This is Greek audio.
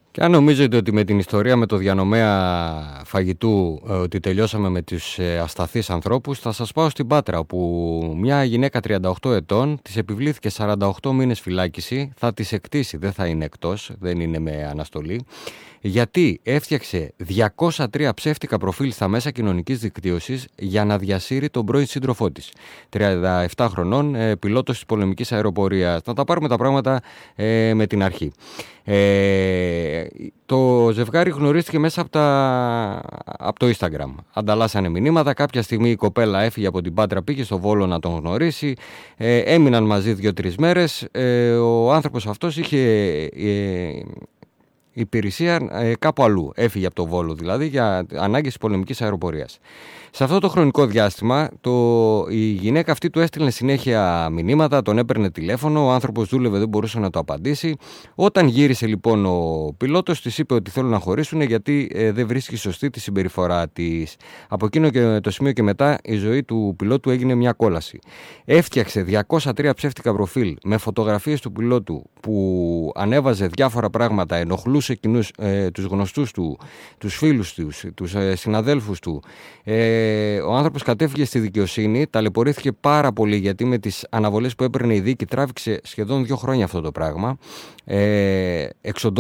Και αν νομίζετε ότι με την ιστορία με το διανομέα φαγητού ότι τελειώσαμε με τους ασταθείς ανθρώπους, θα σας πάω στην Πάτρα, όπου μια γυναίκα 38 ετών της επιβλήθηκε 48 μήνες φυλάκιση, θα της εκτίσει, δεν θα είναι εκτός, δεν είναι με αναστολή, γιατί έφτιαξε 203 ψεύτικα προφίλ στα μέσα κοινωνικής δικτύωσης για να διασύρει τον πρώην σύντροφό της. 37 χρονών, πιλότος της πολεμικής αεροπορίας. Να τα πάρουμε τα πράγματα με την αρχή. Το ζευγάρι γνωρίστηκε μέσα από το Instagram. Ανταλλάσσανε μηνύματα. Κάποια στιγμή η κοπέλα έφυγε από την Πάτρα, πήγε στο Βόλο να τον γνωρίσει. Έμειναν μαζί 2-3 μέρες. Ο άνθρωπος αυτός είχε υπηρεσία κάπου αλλού. Έφυγε από το Βόλο δηλαδή για ανάγκες της πολεμικής αεροπορίας. Σε αυτό το χρονικό διάστημα η γυναίκα αυτή του έστειλε συνέχεια μηνύματα, τον έπαιρνε τηλέφωνο, ο άνθρωπος δούλευε, δεν μπορούσε να το απαντήσει. Όταν γύρισε λοιπόν ο πιλότος, της είπε ότι θέλουν να χωρίσουν γιατί δεν βρίσκει σωστή τη συμπεριφορά της. Από εκείνο και το σημείο και μετά η ζωή του πιλότου έγινε μια κόλαση. Έφτιαξε 203 ψεύτικα προφίλ με φωτογραφίες του πιλότου που ανέβαζε διάφορα πράγματα, ενοχλούσε τους γνωστούς του, τους φίλους τους συναδέλφους του. Ο άνθρωπος κατέφυγε στη δικαιοσύνη, ταλαιπωρήθηκε πάρα πολύ γιατί με τις αναβολές που έπαιρνε η δίκη τράβηξε σχεδόν 2 χρόνια αυτό το πράγμα.